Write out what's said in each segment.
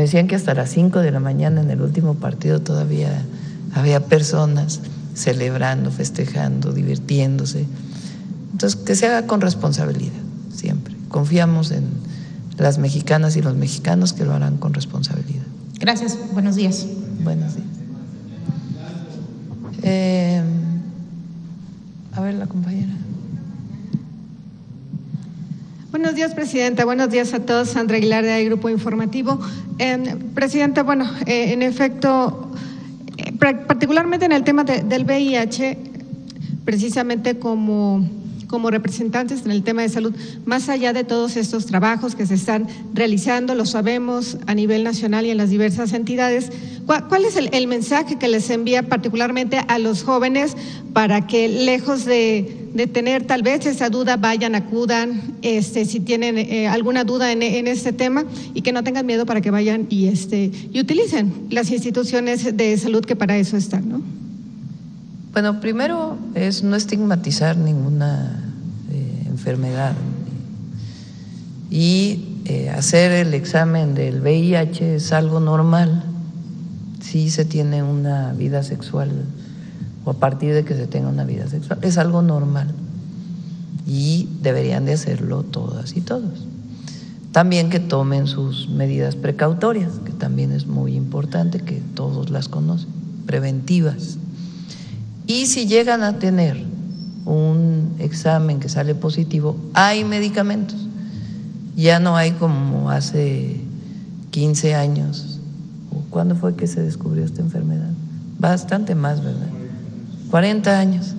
Me decían que hasta las 5 de la mañana en el último partido todavía había personas celebrando, festejando, divirtiéndose. Entonces, que se haga con responsabilidad, siempre. Confiamos en las mexicanas y los mexicanos que lo harán con responsabilidad. Gracias, buenos días. Buenos días. A ver, la compañera. Buenos días, Presidenta. Buenos días a todos. Sandra Aguilar, de Grupo Informativo. Presidenta, en efecto, particularmente en el tema del VIH, precisamente como representantes en el tema de salud, más allá de todos estos trabajos que se están realizando, lo sabemos a nivel nacional y en las diversas entidades, ¿cuál es el mensaje que les envía particularmente a los jóvenes para que, lejos de tener tal vez esa duda, acudan, si tienen alguna duda en este tema, y que no tengan miedo para que vayan y utilicen las instituciones de salud que para eso están, ¿no? Bueno, primero es no estigmatizar ninguna enfermedad y hacer el examen del VIH es algo normal si se tiene una vida sexual o a partir de que se tenga una vida sexual, es algo normal y deberían de hacerlo todas y todos. También que tomen sus medidas precautorias, que también es muy importante, que todos las conocen, preventivas. Y si llegan a tener un examen que sale positivo, hay medicamentos. Ya no hay como hace 15 años. ¿Cuándo fue que se descubrió esta enfermedad? Bastante más, ¿verdad? 40 años.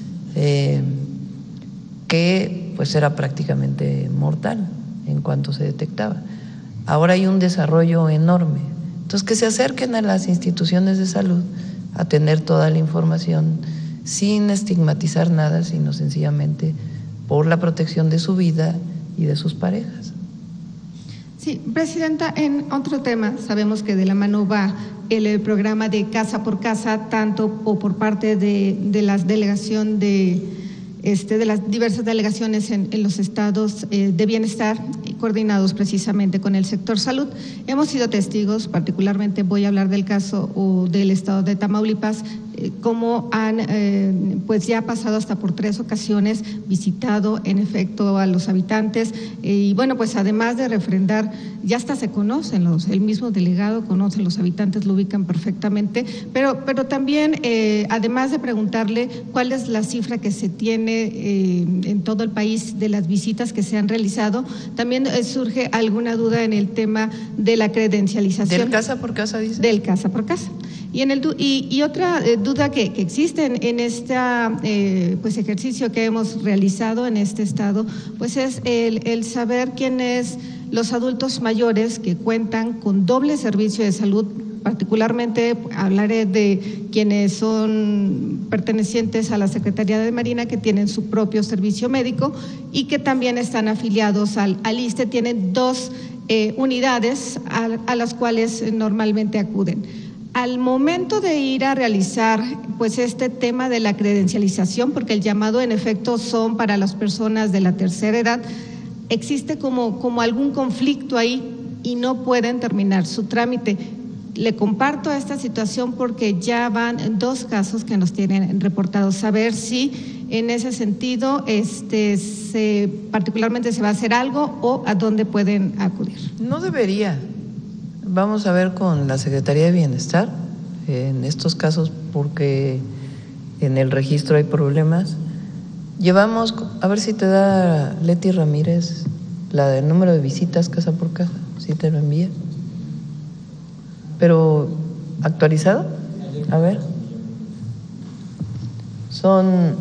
Que pues era prácticamente mortal en cuanto se detectaba. Ahora hay un desarrollo enorme. Entonces, que se acerquen a las instituciones de salud a tener toda la información sin estigmatizar nada, sino sencillamente por la protección de su vida y de sus parejas. Sí, Presidenta, en otro tema, sabemos que de la mano va el programa de Casa por Casa, tanto o por parte de la delegación de las diversas delegaciones en los estados de bienestar, coordinados precisamente con el sector salud. Hemos sido testigos, particularmente voy a hablar del caso del estado de Tamaulipas, cómo han pues ya pasado hasta por 3 ocasiones, visitado en efecto a los habitantes y bueno, pues además de refrendar, ya hasta se conocen el mismo delegado conoce los habitantes, lo ubican perfectamente, pero también además de preguntarle cuál es la cifra que se tiene en todo el país de las visitas que se han realizado, también surge alguna duda en el tema de la credencialización. ¿Del casa por casa, dice? Del casa por casa. Y otra duda que existe en este pues ejercicio que hemos realizado en este estado, pues es el saber quiénes los adultos mayores que cuentan con doble servicio de salud. Particularmente hablaré de quienes son pertenecientes a la Secretaría de Marina, que tienen su propio servicio médico y que también están afiliados al ISSSTE, tienen 2 unidades a las cuales normalmente acuden. Al momento de ir a realizar pues este tema de la credencialización, porque el llamado en efecto son para las personas de la tercera edad, existe como algún conflicto ahí y no pueden terminar su trámite. Le comparto esta situación porque ya van 2 casos que nos tienen reportados. Saber si en ese sentido particularmente se va a hacer algo o a dónde pueden acudir. No debería. Vamos a ver con la Secretaría de Bienestar en estos casos porque en el registro hay problemas. Llevamos, a ver si te da Leti Ramírez la del número de visitas casa por casa, si te lo envía. Pero actualizado, a ver, son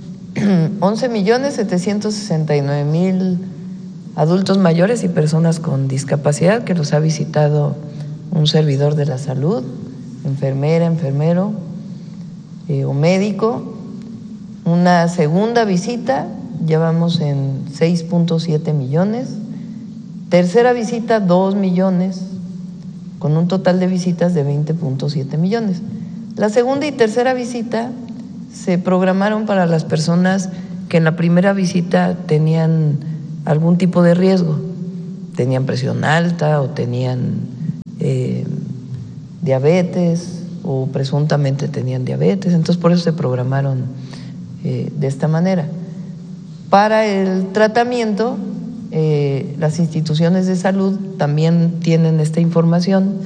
11.769.000 adultos mayores y personas con discapacidad que los ha visitado un servidor de la salud, enfermera, enfermero o médico. Una segunda visita, ya vamos en 6.7 millones, tercera visita 2 millones, con un total de visitas de 20.7 millones. La segunda y tercera visita se programaron para las personas que en la primera visita tenían algún tipo de riesgo, tenían presión alta o tenían diabetes o presuntamente tenían diabetes, entonces por eso se programaron de esta manera. Para el tratamiento, las instituciones de salud también tienen esta información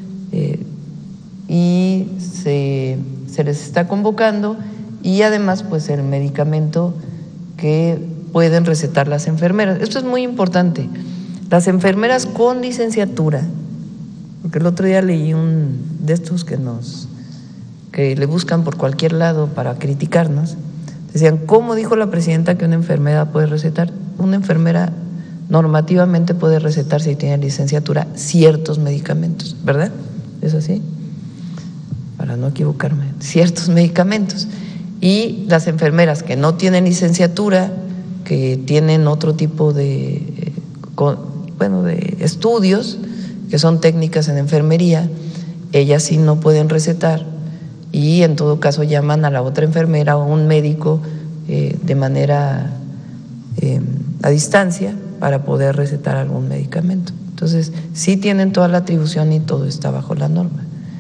y se les está convocando, y además pues el medicamento que pueden recetar las enfermeras. Esto es muy importante. Las enfermeras con licenciatura, porque el otro día leí un de estos que le buscan por cualquier lado para criticarnos, decían, ¿cómo dijo la presidenta que una enfermera puede recetar? Una enfermera normativamente puede recetar, si tiene licenciatura, ciertos medicamentos, ¿verdad? ¿Es así? Para no equivocarme, ciertos medicamentos. Y las enfermeras que no tienen licenciatura, que tienen otro tipo de estudios, que son técnicas en enfermería, ellas sí no pueden recetar, y en todo caso llaman a la otra enfermera o a un médico de manera a distancia para poder recetar algún medicamento. Entonces, sí tienen toda la atribución y todo está bajo la norma.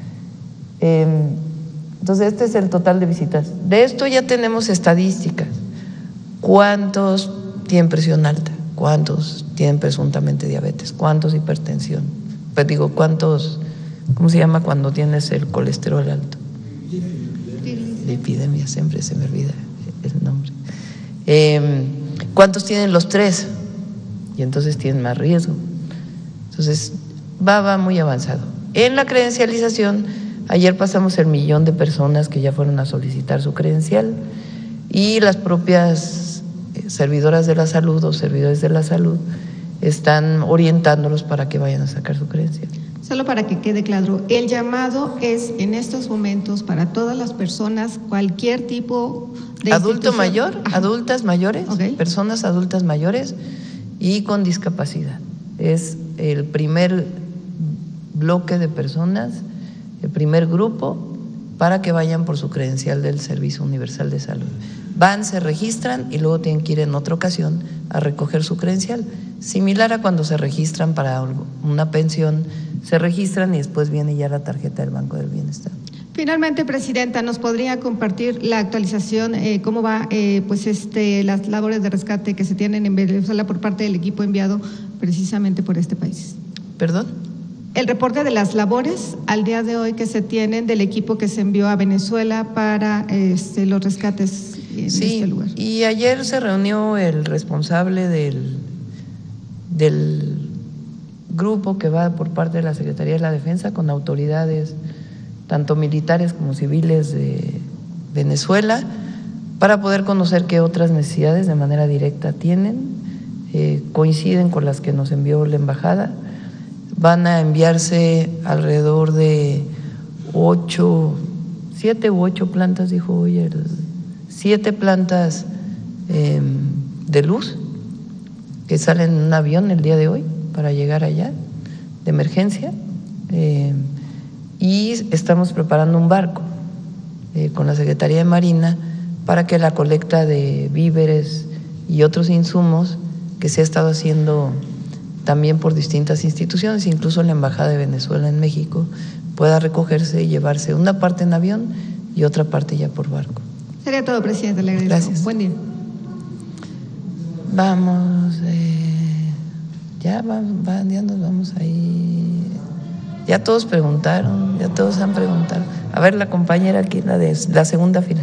Entonces, este es el total de visitas. De esto ya tenemos estadísticas. ¿Cuántos tienen presión alta? ¿Cuántos tienen presuntamente diabetes? ¿Cuántos hipertensión? Pues digo, ¿cuántos, cómo se llama cuando tienes el colesterol alto? Lipidemia, siempre se me olvida el nombre. ¿Cuántos tienen los tres? Y entonces tienen más riesgo. Entonces, va muy avanzado. En la credencialización, ayer pasamos el 1,000,000 de personas que ya fueron a solicitar su credencial, y las propias servidoras de la salud o servidores de la salud están orientándolos para que vayan a sacar su credencial. Solo para que quede claro, el llamado es en estos momentos para todas las personas, cualquier tipo de adulto mayor, Ajá. adultas mayores, Okay. Personas adultas mayores y con discapacidad. Es el primer bloque de personas, el primer grupo para que vayan por su credencial del Servicio Universal de Salud. Van, se registran y luego tienen que ir en otra ocasión a recoger su credencial, similar a cuando se registran para una pensión, se registran y después viene ya la tarjeta del Banco del Bienestar. Finalmente, Presidenta, ¿nos podría compartir la actualización, cómo va las labores de rescate que se tienen en Venezuela por parte del equipo enviado precisamente por este país? ¿Perdón? El reporte de las labores al día de hoy que se tienen del equipo que se envió a Venezuela para los rescates en este lugar. Y ayer se reunió el responsable del grupo que va por parte de la Secretaría de la Defensa con autoridades tanto militares como civiles de Venezuela para poder conocer qué otras necesidades de manera directa tienen, coinciden con las que nos envió la embajada. Van a enviarse alrededor de 7 u 8 plantas, dijo hoy 7 plantas de luz que salen en un avión el día de hoy para llegar allá de emergencia, y estamos preparando un barco con la Secretaría de Marina para que la colecta de víveres y otros insumos que se ha estado haciendo también por distintas instituciones, incluso la Embajada de Venezuela en México, pueda recogerse y llevarse una parte en avión y otra parte ya por barco. Sería todo, Presidente. Le agradezco. Gracias. Buen día. Vamos, ya nos vamos ahí. Ya todos preguntaron, ya todos han preguntado. A ver, la compañera aquí, la de la segunda fila.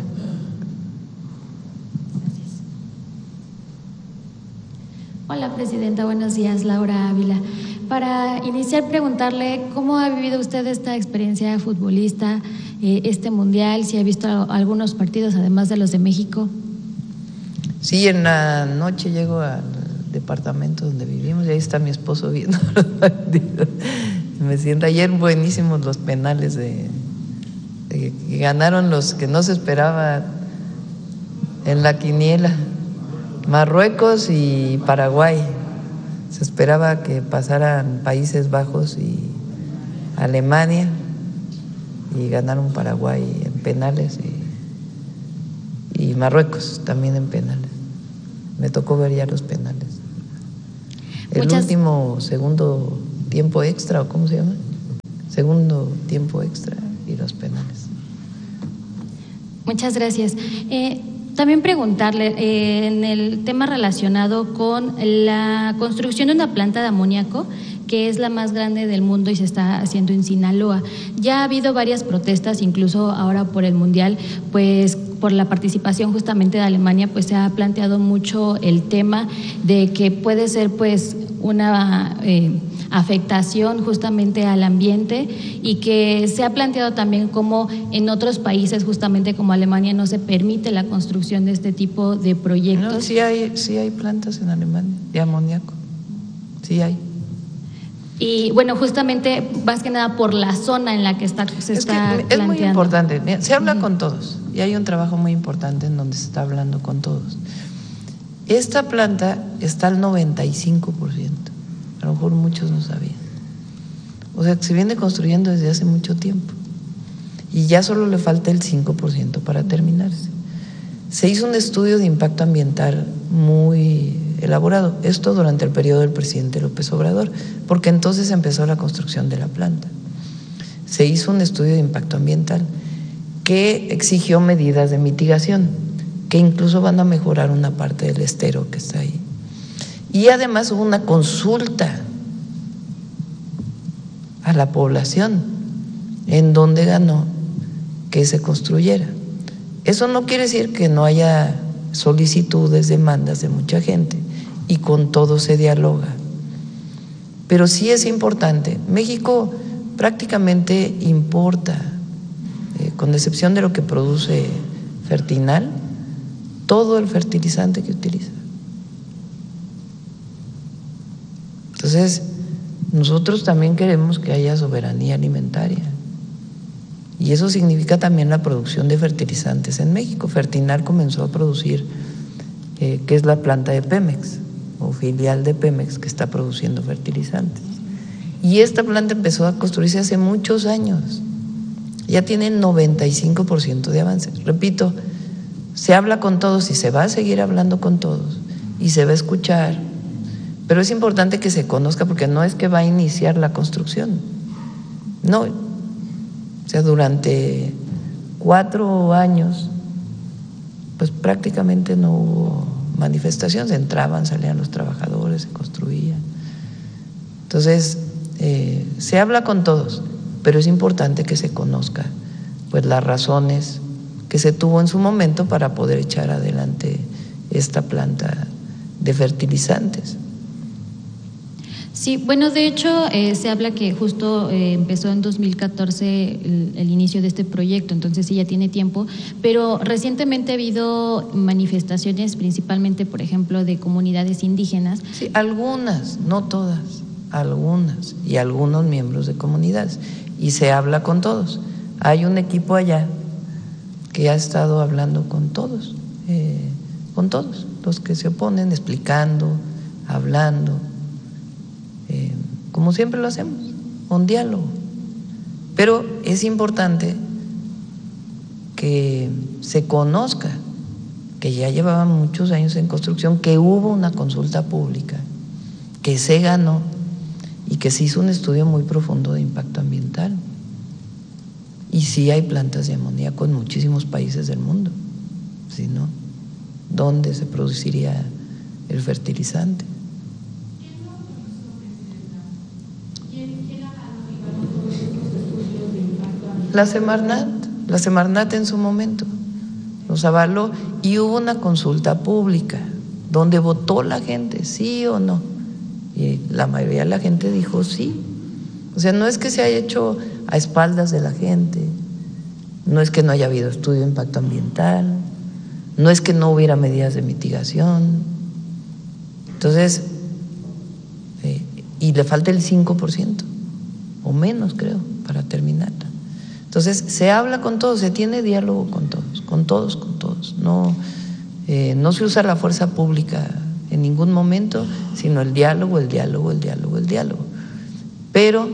Hola, Presidenta, buenos días, Laura Ávila. Para iniciar, preguntarle cómo ha vivido usted esta experiencia de futbolista, este mundial, si ha visto algunos partidos además de los de México. Sí, en la noche llego al departamento donde vivimos y ahí está mi esposo viendo los partidos. Me siento, ayer buenísimos los penales de que ganaron los que no se esperaba en la quiniela, Marruecos y Paraguay. Se esperaba que pasaran Países Bajos y Alemania y ganaron Paraguay en penales y Marruecos también en penales. Me tocó ver ya los penales. El último segundo tiempo extra, ¿o cómo se llama? segundo tiempo extra y los penales. Muchas gracias. También preguntarle en el tema relacionado con la construcción de una planta de amoníaco, que es la más grande del mundo y se está haciendo en Sinaloa. Ya ha habido varias protestas, incluso ahora por el Mundial, pues por la participación justamente de Alemania, pues se ha planteado mucho el tema de que puede ser pues una afectación justamente al ambiente, y que se ha planteado también como en otros países, justamente como Alemania, no se permite la construcción de este tipo de proyectos. No, sí hay plantas en Alemania de amoníaco, sí hay. Y bueno, justamente más que nada por la zona en la que está planteando. Es muy importante, se habla con todos y hay un trabajo muy importante en donde se está hablando con todos. Esta planta está al 95%, a lo mejor muchos no sabían. O sea, se viene construyendo desde hace mucho tiempo y ya solo le falta el 5% para terminarse. Se hizo un estudio de impacto ambiental muy elaborado, esto durante el periodo del presidente López Obrador, porque entonces empezó la construcción de la planta. Se hizo un estudio de impacto ambiental que exigió medidas de mitigación, que incluso van a mejorar una parte del estero que está ahí. Y además hubo una consulta a la población en donde ganó que se construyera. Eso no quiere decir que no haya solicitudes, demandas de mucha gente, y con todo se dialoga. Pero sí es importante. México prácticamente importa, con excepción de lo que produce Fertinal, todo el fertilizante que utiliza. Entonces, nosotros también queremos que haya soberanía alimentaria. Y eso significa también la producción de fertilizantes en México. Fertinal comenzó a producir, que es la planta de Pemex, o filial de Pemex, que está produciendo fertilizantes. Y esta planta empezó a construirse hace muchos años. Ya tiene 95% de avance. Repito, se habla con todos y se va a seguir hablando con todos y se va a escuchar, pero es importante que se conozca, porque no es que va a iniciar la construcción, no. O sea, durante 4 años pues prácticamente no hubo manifestaciones, entraban, salían los trabajadores, se construía. Entonces se habla con todos, pero es importante que se conozca pues las razones que se tuvo en su momento para poder echar adelante esta planta de fertilizantes. Sí, bueno, de hecho se habla que justo empezó en 2014 el inicio de este proyecto, entonces sí ya tiene tiempo, pero recientemente ha habido manifestaciones, principalmente, por ejemplo, de comunidades indígenas. Sí, algunas, no todas, algunas, y algunos miembros de comunidades, y se habla con todos. Hay un equipo allá que ha estado hablando con todos los que se oponen, explicando, hablando, como siempre lo hacemos, un diálogo. Pero es importante que se conozca que ya llevaban muchos años en construcción, que hubo una consulta pública, que se ganó y que se hizo un estudio muy profundo de impacto ambiental. Y sí hay plantas de amoníaco en muchísimos países del mundo. Si no, ¿dónde se produciría el fertilizante? La Semarnat en su momento los avaló y hubo una consulta pública donde votó la gente, sí o no, y la mayoría de la gente dijo sí. O sea, no es que se haya hecho a espaldas de la gente, no es que no haya habido estudio de impacto ambiental, no es que no hubiera medidas de mitigación. Entonces, y le falta el 5% o menos, creo, para terminarla. Entonces, se habla con todos, se tiene diálogo con todos. No se usa la fuerza pública en ningún momento, sino el diálogo. Pero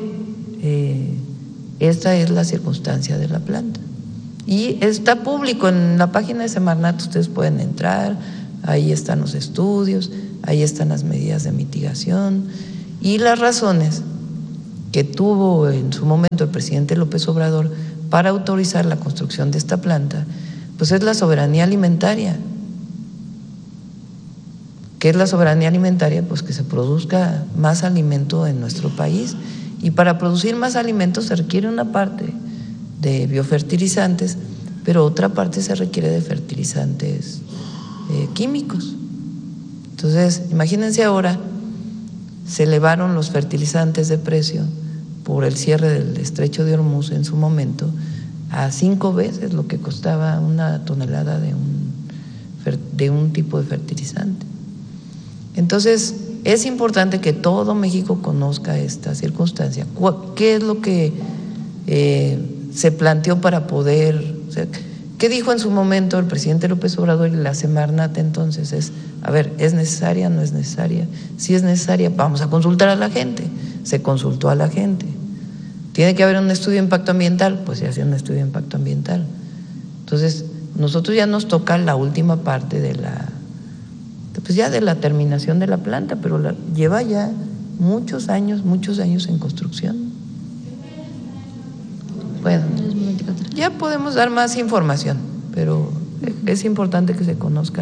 esta es la circunstancia de la planta. Y está público en la página de Semarnat, ustedes pueden entrar, ahí están los estudios, ahí están las medidas de mitigación y las razones que tuvo en su momento el presidente López Obrador para autorizar la construcción de esta planta, pues es la soberanía alimentaria. ¿Qué es la soberanía alimentaria? Pues que se produzca más alimento en nuestro país, y para producir más alimentos se requiere una parte de biofertilizantes, pero otra parte se requiere de fertilizantes químicos. Entonces, imagínense ahora, se elevaron los fertilizantes de precio por el cierre del estrecho de Hormuz en su momento a 5 veces lo que costaba una tonelada de un tipo de fertilizante. Entonces, es importante que todo México conozca esta circunstancia. ¿Qué es lo que se planteó para poder, o sea, qué dijo en su momento el presidente López Obrador y la Semarnat entonces? Es, a ver, ¿es necesaria, no es necesaria? Si es necesaria, vamos a consultar a la gente. Se consultó a la gente. ¿Tiene que haber un estudio de impacto ambiental? Pues se hace un estudio de impacto ambiental. Entonces, nosotros ya nos toca la última parte de pues ya de la terminación de la planta, pero lleva ya muchos años en construcción. Bueno, ya podemos dar más información, pero es importante que se conozca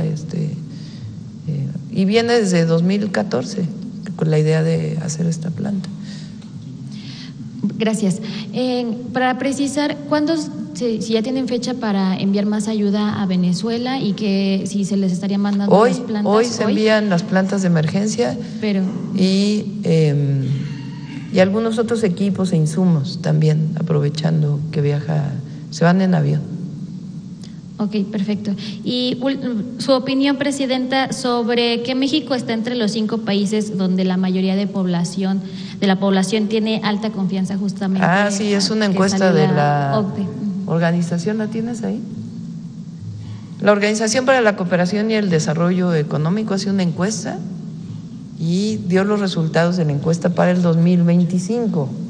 y viene desde 2014 con la idea de hacer esta planta. Gracias. Para precisar, ¿cuándo, si ya tienen fecha para enviar más ayuda a Venezuela y que si se les estaría mandando las plantas? Hoy se envían las plantas de emergencia, pero y algunos otros equipos e insumos también, aprovechando que se van en avión. Ok, perfecto. Y su opinión, Presidenta, sobre que México está entre los 5 países donde la mayoría de la población tiene alta confianza justamente. Sí, es una encuesta de la OCDE. ¿Organización la tienes ahí? La Organización para la Cooperación y el Desarrollo Económico hace una encuesta y dio los resultados de la encuesta para el 2025.